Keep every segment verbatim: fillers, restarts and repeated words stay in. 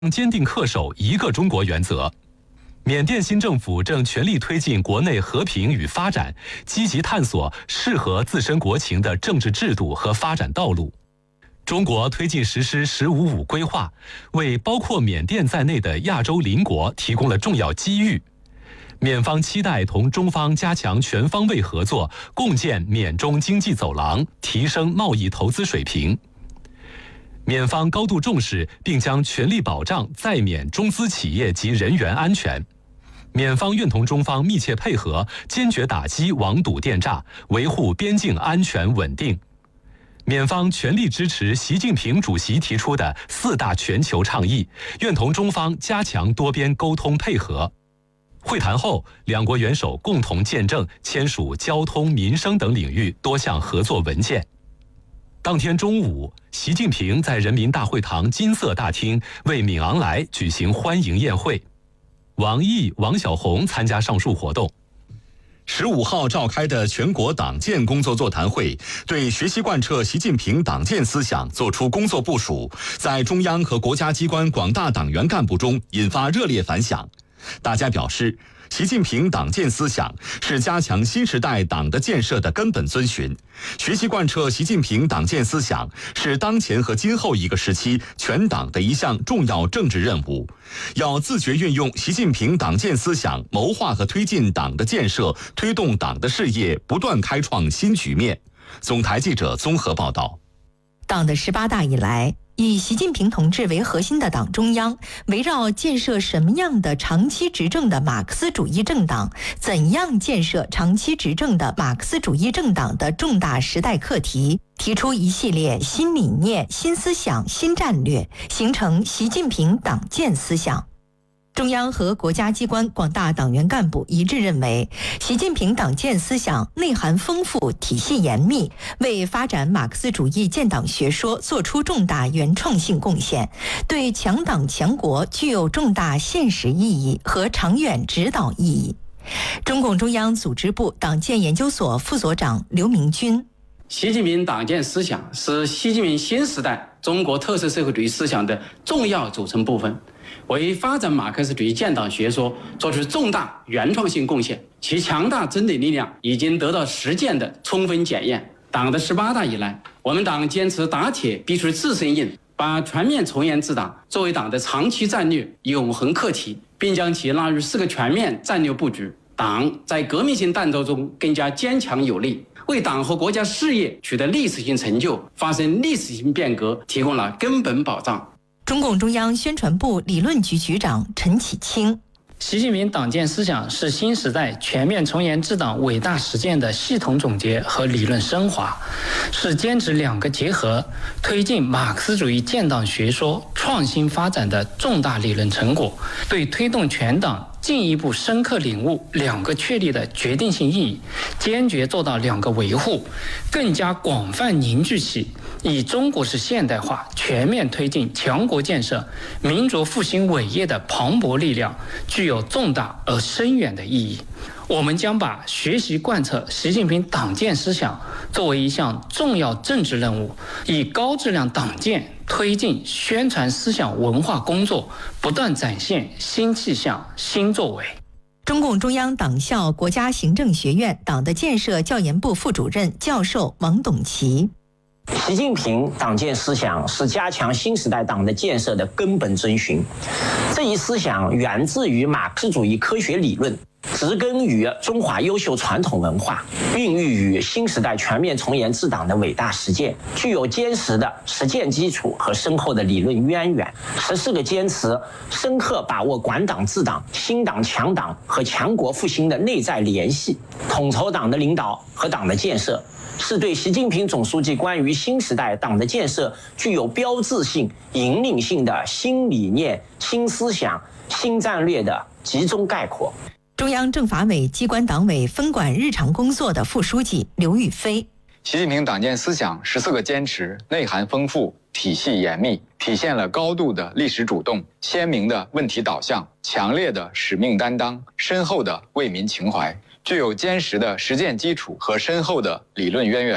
坚定恪守一个中国原则。缅甸新政府正全力推进国内和平与发展，积极探索适合自身国情的政治制度和发展道路。中国推进实施“十五五”规划，为包括缅甸在内的亚洲邻国提供了重要机遇。缅方期待同中方加强全方位合作，共建缅中经济走廊，提升贸易投资水平。缅方高度重视，并将全力保障在缅中资企业及人员安全。缅方愿同中方密切配合，坚决打击网赌电诈，维护边境安全稳定。缅方全力支持习近平主席提出的四大全球倡议，愿同中方加强多边沟通配合。会谈后，两国元首共同见证签署交通、民生等领域多项合作文件。当天中午，习近平在人民大会堂金色大厅为敏昂莱举行欢迎宴会，王毅、王晓红参加上述活动。 十五号召开的全国党建工作座谈会，对学习贯彻习近平党建思想作出工作部署，在中央和国家机关广大党员干部中引发热烈反响。大家表示，习近平党建思想是加强新时代党的建设的根本遵循，学习贯彻习近平党建思想是当前和今后一个时期全党的一项重要政治任务，要自觉运用习近平党建思想，谋划和推进党的建设，推动党的事业不断开创新局面。总台记者综合报道。 党的十八大以来，以习近平同志为核心的党中央，围绕建设什么样的长期执政的马克思主义政党，怎样建设长期执政的马克思主义政党的重大时代课题，提出一系列新理念、新思想、新战略，形成习近平党建思想。中央和国家机关广大党员干部一致认为，习近平党建思想内涵丰富、体系严密，为发展马克思主义建党学说作出重大原创性贡献，对强党强国具有重大现实意义和长远指导意义。中共中央组织部党建研究所副所长刘明军： 习近平党建思想是习近平新时代中国特色社会主义思想的重要组成部分，为发展马克思主义建党学说做出重大原创性贡献，其强大真理力量已经得到实践的充分检验。党的十八大以来，我们党坚持打铁必须自身硬，把全面从严治党作为党的长期战略永恒课题，并将其纳入四个全面战略布局。党在革命性诞生中更加坚强有力，为党和国家事业取得历史性成就、发生历史性变革提供了根本保障。 中共中央宣传部理论局局长陈启清： 习近平党建思想是新时代全面从严治党伟大实践的系统总结和理论升华，是坚持两个结合，推进马克思主义建党学说创新发展的重大理论成果，对推动全党进一步深刻领悟两个确立的决定性意义，坚决做到两个维护，更加广泛凝聚起以中国式现代化全面推进强国建设、民族复兴伟业的磅礴力量，具有重大而深远的意义。我们将把学习贯彻习近平党建思想作为一项重要政治任务，以高质量党建推进宣传思想文化工作，不断展现新气象、新作为。 中共中央党校国家行政学院党的建设教研部副主任教授王董奇： 习近平党建思想是加强新时代党的建设的根本遵循。这一思想源自于马克思主义科学理论，植根于中华优秀传统文化，孕育于新时代全面从严治党的伟大实践，具有坚实的实践基础和深厚的理论渊源。十四个坚持深刻把握管党治党、新党强党和强国复兴的内在联系，统筹党的领导和党的建设，是对习近平总书记关于新时代党的建设具有标志性、引领性的新理念、新思想、新战略的集中概括。 中央政法委机关党委分管日常工作的副书记刘宇飞： 习近平党建思想十四个坚持内涵丰富、体系严密，体现了高度的历史主动、鲜明的问题导向、强烈的使命担当、深厚的为民情怀，具有坚实的实践基础和深厚的理论渊源，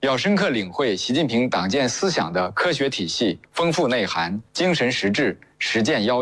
要深刻领会习近平党建思想的科学体系、丰富内涵、精神实质、实践要求。